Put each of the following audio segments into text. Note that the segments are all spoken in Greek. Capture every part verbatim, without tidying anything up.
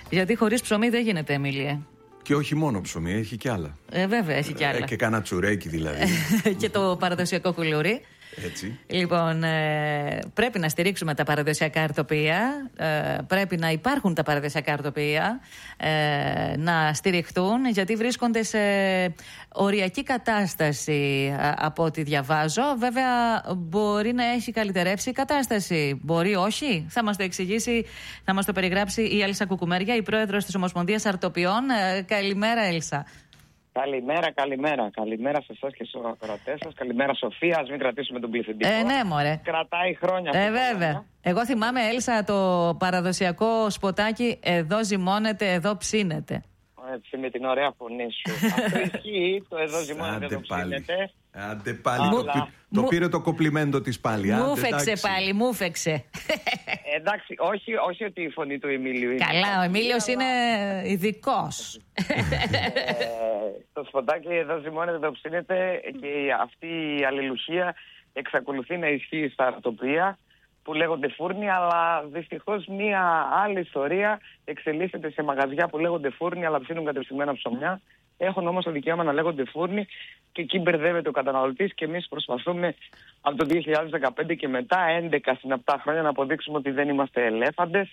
Γιατί χωρίς ψωμί δεν γίνεται, Εμίλια. Και όχι μόνο ψωμί, έχει κι άλλα. Ε, βέβαια, έχει κι άλλα. Ε, και κάνα τσουρέκι δηλαδή. Και το παραδοσιακό κουλούρι. Έτσι. Λοιπόν, ε, πρέπει να στηρίξουμε τα παραδοσιακά αρτοπία, ε, πρέπει να υπάρχουν τα παραδοσιακά αρτοπία, ε, να στηριχτούν, γιατί βρίσκονται σε οριακή κατάσταση ε, από ό,τι διαβάζω. Βέβαια, μπορεί να έχει καλυτερεύσει η κατάσταση, μπορεί όχι. Θα μας το εξηγήσει, θα μας το περιγράψει η Έλσα Κουκουμέρια, η πρόεδρος της Ομοσπονδίας Αρτοπιών. Ε, καλημέρα, Έλσα. Καλημέρα, καλημέρα. Καλημέρα σε εσάς και στους ακροατές σας. Καλημέρα, Σοφία. Ας μην κρατήσουμε τον πληθυντικό. Ε, ναι, μωρέ. Κρατάει χρόνια. Ε, βέβαια. Χρόνια. Εγώ θυμάμαι, Έλσα, το παραδοσιακό σποτάκι «Εδώ ζυμώνεται, εδώ ψήνεται». Έτσι, με την ωραία φωνή σου. Αυτό ισχύει, το «Εδώ ζυμώνεται, εδώ ψήνεται». Άντε πάλι, το, το, το πήρε το κοπλιμέντο της πάλι. Μου φέξε πάλι, μου φέξε. Εντάξει, όχι, όχι ότι η φωνή του Εμίλιου είναι. Καλά, ο Εμίλιος είναι ειδικός. Το σποτάκι «Εδώ ζυμώνεται, εδώ ψήνεται» και αυτή η αλληλουχία εξακολουθεί να ισχύει στα αρτοπία που λέγονται φούρνοι, αλλά δυστυχώς μία άλλη ιστορία εξελίσσεται σε μαγαζιά που λέγονται φούρνοι αλλά ψήνουν κατεψυγμένα ψωμιά. Έχουν όμως το δικαίωμα να λέγονται φούρνοι και εκεί μπερδεύεται ο καταναλωτής και εμείς προσπαθούμε από το δύο χιλιάδες δεκαπέντε και μετά, έντεκα συναπτά χρόνια, να αποδείξουμε ότι δεν είμαστε ελέφαντες.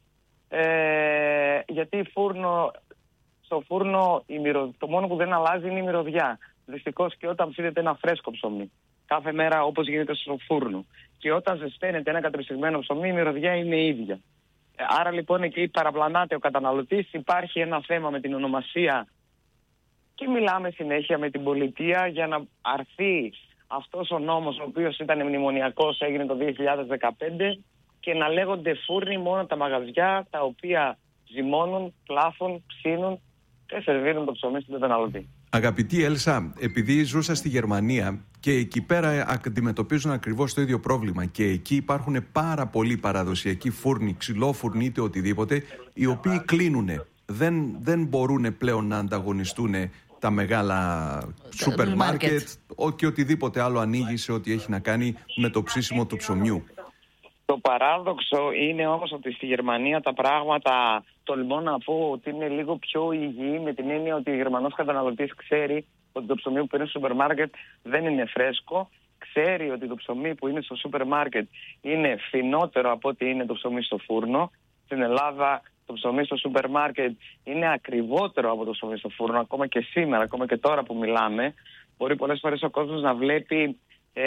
Ε, γιατί φούρνο, στο φούρνο η μυρο, το μόνο που δεν αλλάζει είναι η μυρωδιά. Δυστυχώς και όταν ψήνεται ένα φρέσκο ψωμί, κάθε μέρα όπως γίνεται στο φούρνο, και όταν ζεσταίνεται ένα κατεψυγμένο ψωμί, η μυρωδιά είναι η ίδια. Άρα λοιπόν εκεί παραπλανάται ο καταναλωτής, υπάρχει ένα θέμα με την ονομασία και μιλάμε συνέχεια με την πολιτεία για να αρθεί αυτός ο νόμος, ο οποίος ήταν μνημονιακός, έγινε το δύο χιλιάδες δεκαπέντε, και να λέγονται φούρνοι μόνο τα μαγαζιά τα οποία ζυμώνουν, κλάφουν, ψήνουν και σερβίρουν το ψωμί στον καταναλωτή. Αγαπητή Έλσα, επειδή ζούσα στη Γερμανία και εκεί πέρα αντιμετωπίζουν ακριβώς το ίδιο πρόβλημα και εκεί υπάρχουν πάρα πολλοί παραδοσιακοί φούρνοι, ξυλόφουρνοι είτε οτιδήποτε, οι οποίοι κλείνουνε. Δεν, δεν μπορούν πλέον να ανταγωνιστούν τα μεγάλα σούπερ μάρκετ και οτιδήποτε άλλο ανοίγει σε ό,τι έχει να κάνει με το ψήσιμο του ψωμιού. Το παράδοξο είναι όμως ότι στη Γερμανία τα πράγματα, τολμώ να πω ότι είναι λίγο πιο υγιή, με την έννοια ότι ο Γερμανός καταναλωτής ξέρει ότι το ψωμί που παίρνει στο σούπερ μάρκετ δεν είναι φρέσκο, ξέρει ότι το ψωμί που είναι στο σούπερ μάρκετ είναι φθηνότερο από ότι είναι το ψωμί στο φούρνο. Στην Ελλάδα το ψωμί στο σούπερ μάρκετ είναι ακριβότερο από το ψωμί στο φούρνο, ακόμα και σήμερα, ακόμα και τώρα που μιλάμε. Μπορεί πολλές φορές ο κόσμος να βλέπει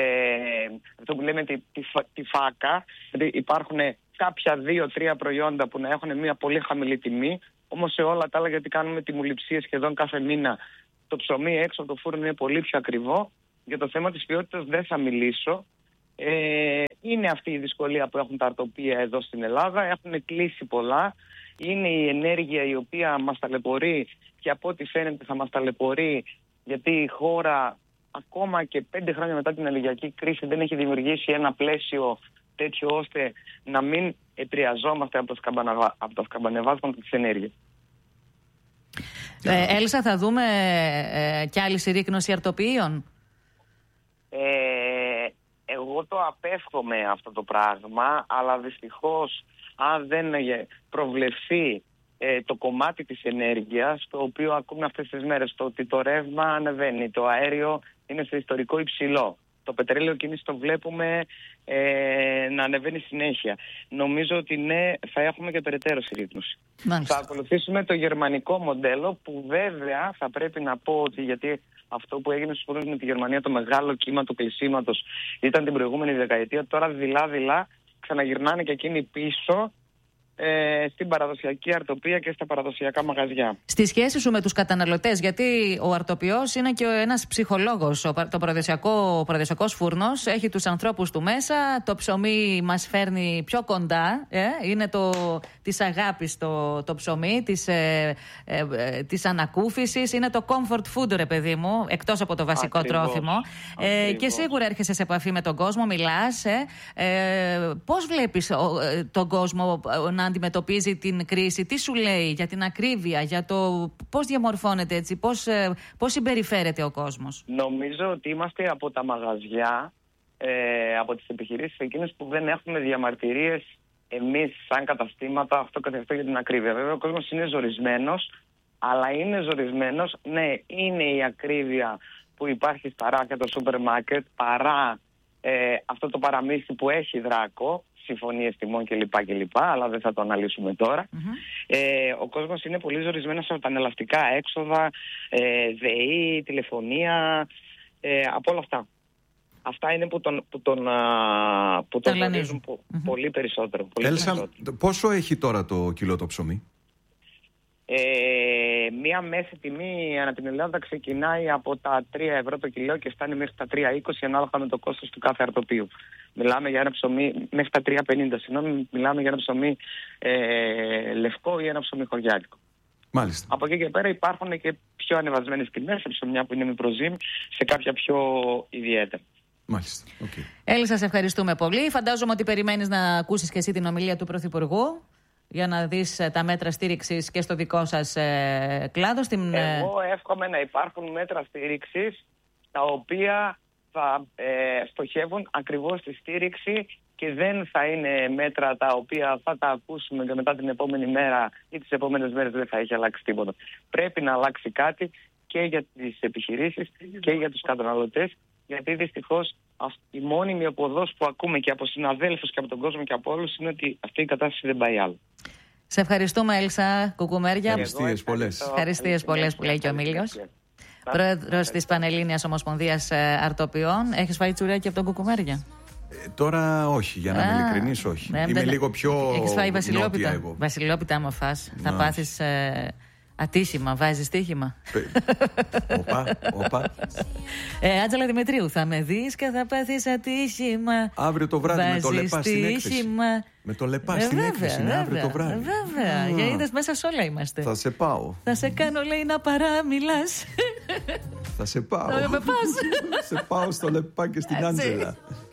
Ε, αυτό που λέμε τη, τη, τη φάκα, δηλαδή υπάρχουν κάποια δύο-τρία προϊόντα που να έχουν μια πολύ χαμηλή τιμή, όμως σε όλα τα άλλα, γιατί κάνουμε τιμοληψίες σχεδόν κάθε μήνα, το ψωμί έξω από το φούρνο είναι πολύ πιο ακριβό. Για το θέμα της ποιότητας δεν θα μιλήσω. Ε, είναι αυτή η δυσκολία που έχουν τα αρτοπία εδώ στην Ελλάδα, έχουν κλείσει πολλά. Είναι η ενέργεια η οποία μας ταλαιπωρεί και από ό,τι φαίνεται θα μας ταλαιπωρεί, γιατί η χώρα ακόμα και πέντε χρόνια μετά την ενεργειακή κρίση δεν έχει δημιουργήσει ένα πλαίσιο τέτοιο ώστε να μην επηρεαζόμαστε από, από τα σκαμπανεβάσματα της ενέργειας. Ε, Έλσα, θα δούμε ε, κι άλλη συρρίκνωση αρτοποιείων? Ε, εγώ το απέφχομαι αυτό το πράγμα, αλλά δυστυχώς αν δεν προβλεφθεί ε, το κομμάτι της ενέργειας, το οποίο ακούμε αυτές τις μέρες, το ότι το ρεύμα ανεβαίνει, το αέριο είναι σε ιστορικό υψηλό, το πετρέλαιο και εμείς το βλέπουμε ε, να ανεβαίνει συνέχεια. Νομίζω ότι ναι, θα έχουμε και περαιτέρω συρρίκνωση. Θα ακολουθήσουμε το γερμανικό μοντέλο, που βέβαια θα πρέπει να πω ότι, γιατί αυτό που έγινε στους φούρνους με τη Γερμανία, το μεγάλο κύμα του κλεισίματος, ήταν την προηγούμενη δεκαετία, τώρα δειλά-δειλά ξαναγυρνάνε και εκείνοι πίσω Ε, στην παραδοσιακή αρτοπία και στα παραδοσιακά μαγαζιά. Στη σχέση σου με τους καταναλωτές, γιατί ο αρτοπιός είναι και ένας ψυχολόγος. Ο, το παραδοσιακό, ο παραδοσιακός φούρνος έχει τους ανθρώπους του μέσα, το ψωμί μας φέρνει πιο κοντά, ε, είναι το, της αγάπης το, το ψωμί, της, ε, ε, ε, της ανακούφισης, είναι το comfort food, ρε παιδί μου, εκτός από το βασικό Ακριβώς. τρόφιμο. Ε, και σίγουρα έρχεσαι σε επαφή με τον κόσμο, μιλάς. Ε, ε, πώς βλέπεις ε, τον κόσμο να αντιμετωπίζει την κρίση, τι σου λέει για την ακρίβεια, για το πώς διαμορφώνεται έτσι, πώς, πώς συμπεριφέρεται ο κόσμος? Νομίζω ότι είμαστε από τα μαγαζιά, ε, από τις επιχειρήσεις εκείνες που δεν έχουμε διαμαρτυρίες εμείς σαν καταστήματα, αυτό καθ' αυτό για την ακρίβεια. Βέβαια ο κόσμος είναι ζορισμένος, αλλά είναι ζορισμένος, ναι, είναι η ακρίβεια που υπάρχει στα ράφια των σούπερ μάρκετ, παρά ε, αυτό το παραμύθι που έχει Δράκο, συμφωνίες τιμών κλπ, κλπ, αλλά δεν θα το αναλύσουμε τώρα. Mm-hmm. Ε, ο κόσμος είναι πολύ ζορισμένος από τα εναλλακτικά έξοδα, ε, ΔΕΗ, τηλεφωνία, ε, από όλα αυτά. Αυτά είναι που τον, που τον, α, που τον γνωρίζουν πο, mm-hmm. πολύ περισσότερο. Πολύ Έλσα, περισσότερο. Πόσο έχει τώρα το κιλό το ψωμί? Ε, μία μέση τιμή ανά την Ελλάδα ξεκινάει από τα τρία ευρώ το κιλό και φτάνει μέχρι τα τρία είκοσι ανάλογα με το κόστος του κάθε αρτοπίου. Μιλάμε για ένα ψωμί μέχρι τα τρία πενήντα, συγγνώμη, μιλάμε για ένα ψωμί ε, λευκό ή ένα ψωμί χωριάτικο. Μάλιστα. Από εκεί και πέρα υπάρχουν και πιο ανεβασμένες τιμές σε ψωμιά που είναι με προζύμι, σε κάποια πιο ιδιαίτερα. Μάλιστα. Okay. Έλλη, σας ευχαριστούμε πολύ. Φαντάζομαι ότι περιμένεις να ακούσεις και εσύ την ομιλία του Πρωθυπουργού για να δεις τα μέτρα στήριξης και στο δικό σας ε, κλάδο. Στην... Εγώ εύχομαι να υπάρχουν μέτρα στήριξης τα οποία θα ε, στοχεύουν ακριβώς στη στήριξη και δεν θα είναι μέτρα τα οποία θα τα ακούσουμε και μετά την επόμενη μέρα ή τις επόμενες μέρες δεν θα έχει αλλάξει τίποτα. Πρέπει να αλλάξει κάτι και για τις επιχειρήσεις και για τους καταναλωτές, γιατί δυστυχώς η μόνιμη οποδός που ακούμε και από συναδέλφους και από τον κόσμο και από όλους είναι ότι αυτή η κατάσταση δεν πάει άλλο. Σε ευχαριστούμε, Έλσα Κουκουμέρια. Ευχαριστίες πολλές. Ευχαριστίες πολλές που λέει και ο Μίλιος. Πρόεδρος της Πανελλήνιας Ομοσπονδίας Αρτοπιών. Έχεις φάει τσουρέκι από τον Κουκουμέρια? Ε, τώρα όχι, για να είμαι ειλικρινής, όχι. Ναι, Είμαι δεν... λίγο πιο. Έχεις φάει βασιλόπιτα? Εγώ. Βασιλόπιτα, άμα φας, θα πάθεις ε, ατύχημα. Βάζεις στοίχημα. Οπα, οπα. Ε, Άντζελα Δημητρίου, θα με δεις και θα πάθεις ατύχημα. Αύριο το βράδυ Βάζεις με το Λεπά στην έκθεση. Με το Λεπά ε, στην βέβαια, έκθεση, είναι αύριο το βράδυ. Βέβαια, για είδες, μέσα σε όλα είμαστε. Θα σε πάω. Θα σε κάνω, λέει, να παράμιλας. Θα σε πάω. Θα με πας. Σε πάω στο Λεπά και στην Άντζελα.